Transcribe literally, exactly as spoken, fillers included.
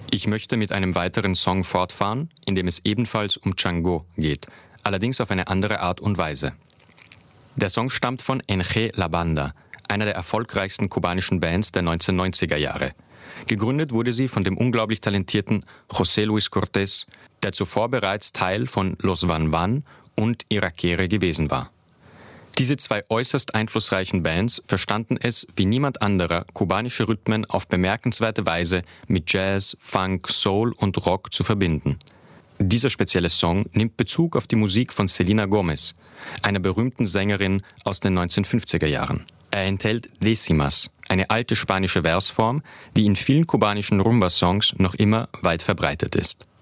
Ich möchte mit einem weiteren Song fortfahren, in dem es ebenfalls um Chango geht, allerdings auf eine andere Art und Weise. Der Song stammt von Enche La Banda, einer der erfolgreichsten kubanischen Bands der neunzehnhundertneunziger Jahre. Gegründet wurde sie von dem unglaublich talentierten José Luis Cortés, der zuvor bereits Teil von Los Van Van und Irakere gewesen war. Diese zwei äußerst einflussreichen Bands verstanden es wie niemand anderer, kubanische Rhythmen auf bemerkenswerte Weise mit Jazz, Funk, Soul und Rock zu verbinden. Dieser spezielle Song nimmt Bezug auf die Musik von Selena Gomez, einer berühmten Sängerin aus den neunzehnhundertfünfziger Jahren. Er enthält Décimas, eine alte spanische Versform, die in vielen kubanischen Rumba-Songs noch immer weit verbreitet ist.